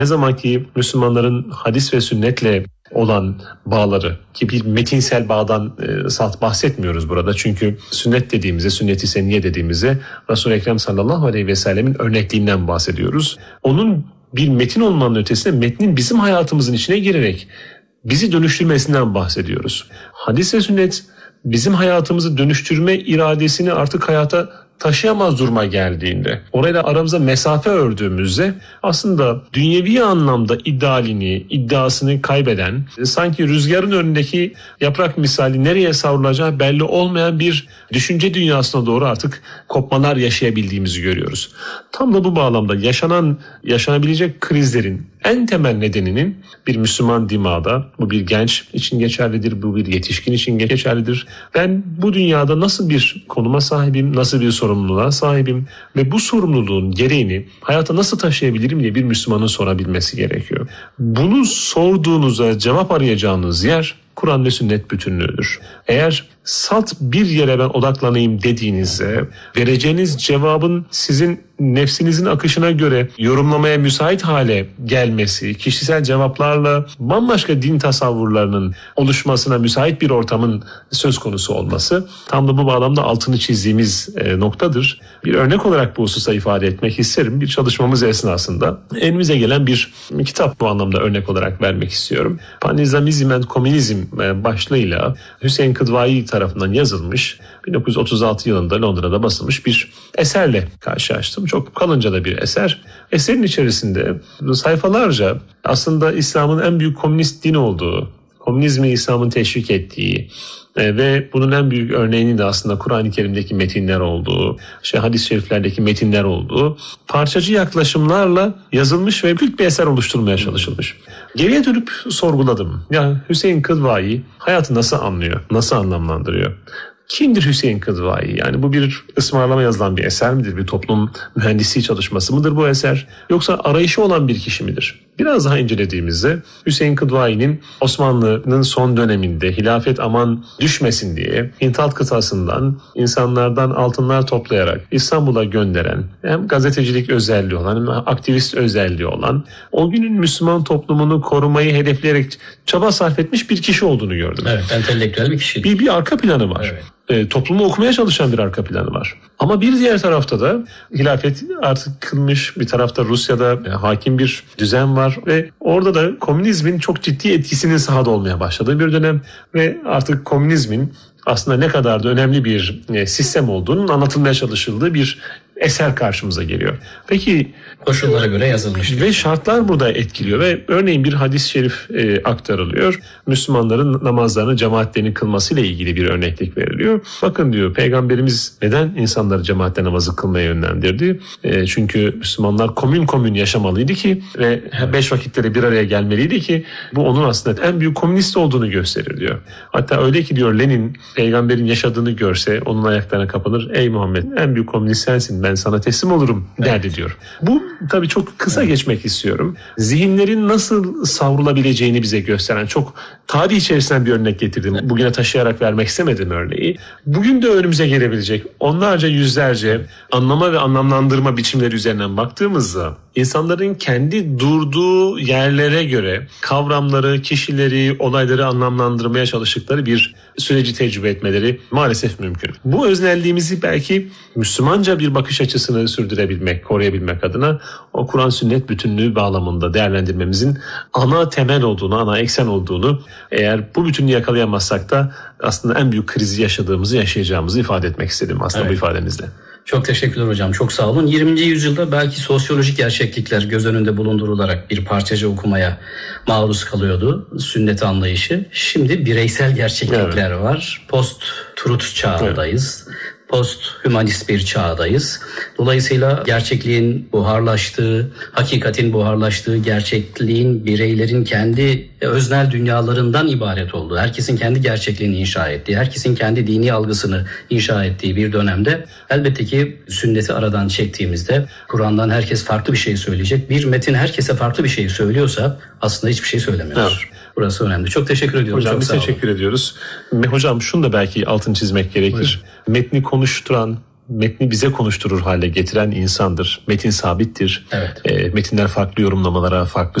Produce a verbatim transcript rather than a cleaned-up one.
Ne zaman ki Müslümanların hadis ve sünnetle olan bağları, ki bir metinsel bağdan e, salt bahsetmiyoruz burada. Çünkü sünnet dediğimizde, sünnet-i seniyye dediğimizde Resul-i Ekrem sallallahu aleyhi ve sellemin örnekliğinden bahsediyoruz. Onun bir metin olmanın ötesinde metnin bizim hayatımızın içine girerek bizi dönüştürmesinden bahsediyoruz. Hadis ve sünnet bizim hayatımızı dönüştürme iradesini artık hayata taşıyamaz duruma geldiğinde, orayla aramıza mesafe ördüğümüzde aslında dünyevi anlamda idealini, iddiasını kaybeden, sanki rüzgarın önündeki yaprak misali nereye savrulacağı belli olmayan bir düşünce dünyasına doğru artık kopmalar yaşayabildiğimizi görüyoruz. Tam da bu bağlamda yaşanan, yaşanabilecek krizlerin en temel nedeninin bir Müslüman dimağda, bu bir genç için geçerlidir, bu bir yetişkin için geçerlidir. Ben bu dünyada nasıl bir konuma sahibim, nasıl bir sorumluluğa sahibim ve bu sorumluluğun gereğini hayata nasıl taşıyabilirim diye bir Müslümanın sorabilmesi gerekiyor. Bunu sorduğunuzda cevap arayacağınız yer Kur'an ve sünnet bütünlüğüdür. Eğer salt bir yere ben odaklanayım dediğinizde vereceğiniz cevabın sizin nefsinizin akışına göre yorumlamaya müsait hale gelmesi, kişisel cevaplarla bambaşka din tasavvurlarının oluşmasına müsait bir ortamın söz konusu olması tam da bu bağlamda altını çizdiğimiz noktadır. Bir örnek olarak bu hususa ifade etmek isterim. Bir çalışmamız esnasında elimize gelen bir kitap bu anlamda örnek olarak vermek istiyorum. Pan-İslamizm and Komünizm başlığıyla Hüseyin Kıdvai tarafından yazılmış, bin dokuz yüz otuz altı yılında Londra'da basılmış bir eserle karşılaştım. Çok kalınca da bir eser. Eserin içerisinde sayfalarca aslında İslam'ın en büyük komünist din olduğu, komünizmi İslam'ın teşvik ettiği e, ve bunun en büyük örneğinin de aslında Kur'an-ı Kerim'deki metinler olduğu, işte hadis-i şeriflerdeki metinler olduğu parçacı yaklaşımlarla yazılmış ve kült bir eser oluşturulmaya çalışılmış. Geriye dönüp sorguladım. Ya Hüseyin Kıdvai hayatı nasıl anlıyor, nasıl anlamlandırıyor? Kimdir Hüseyin Kıdvai? Yani bu bir ısmarlama yazılan bir eser midir? Bir toplum mühendisliği çalışması mıdır bu eser? Yoksa arayışı olan bir kişi midir? Biraz daha incelediğimizde Hüseyin Kıdvai'nin Osmanlı'nın son döneminde hilafet aman düşmesin diye Hintalt kıtasından insanlardan altınlar toplayarak İstanbul'a gönderen, hem gazetecilik özelliği olan hem aktivist özelliği olan, o günün Müslüman toplumunu korumayı hedefleyerek çaba sarf etmiş bir kişi olduğunu gördüm. Evet, entelektüel bir kişi. Bir, bir arka planı var. Evet. E, toplumu okumaya çalışan bir arka planı var. Ama bir diğer tarafta da hilafet artık kılmış, bir tarafta Rusya'da e, hakim bir düzen var ve orada da komünizmin çok ciddi etkisinin sahada olmaya başladığı bir dönem ve artık komünizmin aslında ne kadar da önemli bir e, sistem olduğunun anlatılmaya çalışıldığı bir eser karşımıza geliyor. Peki koşullara göre yazılmış. Ve şartlar burada etkiliyor ve örneğin bir hadis-i şerif e, aktarılıyor. Müslümanların namazlarını cemaatlerini kılmasıyla ilgili bir örneklik veriliyor. Bakın diyor, Peygamberimiz neden insanları cemaatle namazı kılmaya yönlendirdi? E, çünkü Müslümanlar komün komün yaşamalıydı ki ve beş vakitleri bir araya gelmeliydi ki bu onun aslında en büyük komünist olduğunu gösterir diyor. Hatta öyle ki diyor Lenin Peygamberin yaşadığını görse onun ayaklarına kapanır. Ey Muhammed, en büyük komünist sensin, ben sana teslim olurum derdi evet. diyor. Bu tabii çok kısa evet. geçmek istiyorum. Zihinlerin nasıl savrulabileceğini bize gösteren çok tarih içerisinden bir örnek getirdim. Bugüne taşıyarak vermek istemedim örneği. Bugün de önümüze gelebilecek onlarca yüzlerce anlama ve anlamlandırma biçimleri üzerinden baktığımızda insanların kendi durduğu yerlere göre kavramları, kişileri, olayları anlamlandırmaya çalıştıkları bir süreci tecrübe etmeleri maalesef mümkün. Bu öznelliğimizi belki Müslümanca bir bakış açısını sürdürebilmek, koruyabilmek adına o Kur'an sünnet bütünlüğü bağlamında değerlendirmemizin ana temel olduğunu, ana eksen olduğunu, eğer bu bütünlüğü yakalayamazsak da aslında en büyük krizi yaşadığımızı, yaşayacağımızı ifade etmek istedim aslında evet. bu ifademizle. Çok teşekkürler hocam. Çok sağ olun. yirminci yüzyılda belki sosyolojik gerçeklikler göz önünde bulundurularak bir parçacı okumaya maruz kalıyordu sünnet anlayışı. Şimdi bireysel gerçeklikler evet. var. Post-truth çağındayız. Evet. Post-hümanist bir çağdayız. Dolayısıyla gerçekliğin buharlaştığı, hakikatin buharlaştığı, gerçekliğin bireylerin kendi öznel dünyalarından ibaret olduğu, herkesin kendi gerçekliğini inşa ettiği, herkesin kendi dini algısını inşa ettiği bir dönemde elbette ki sünneti aradan çektiğimizde Kur'an'dan herkes farklı bir şey söyleyecek. Bir metin herkese farklı bir şey söylüyorsa aslında hiçbir şey söylemiyoruz. Evet. Burası önemli. Çok teşekkür ediyorum. Hocam Çok biz teşekkür ediyoruz. Hocam şunu da belki altını çizmek gerekir. Buyurun. Metni konuşturan, metni bize konuşturur hale getiren insandır. Metin sabittir. Evet. E, metinler farklı yorumlamalara, farklı